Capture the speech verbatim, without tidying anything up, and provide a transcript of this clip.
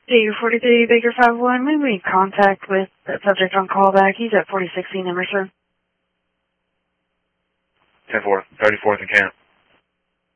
D forty-three Baker five one, we made contact with that subject on callback. He's at forty sixteen Emerson. ten four, thirty-fourth and Camp.